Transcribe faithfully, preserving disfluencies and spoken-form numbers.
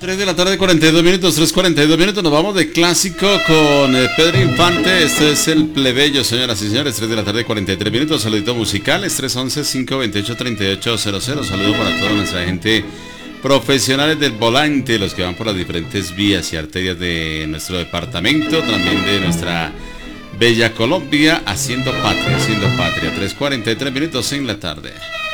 tres de la tarde, cuarenta y dos minutos, tres cuarenta y dos minutos. Nos vamos de clásico con eh, Pedro Infante. Este es el plebeyo, señoras y señores. tres de la tarde, cuarenta y tres minutos. Saludito musicales, tres once, cinco veintiocho, treinta y ocho cero cero. Saludo para toda nuestra gente, profesionales del volante, los que van por las diferentes vías y arterias de nuestro departamento, también de nuestra bella Colombia, haciendo patria, haciendo patria. tres cuarenta y tres minutos en la tarde.